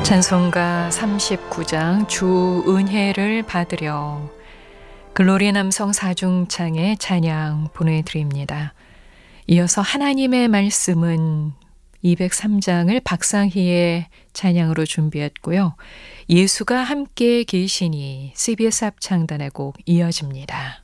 찬송가 39장 주 은혜를 받으려 글로리 남성 사중창의 찬양 보내드립니다. 이어서 하나님의 말씀은 203장을 박상희의 찬양으로 준비했고요. 예수가 함께 계시니 CBS 합창단의 곡 이어집니다.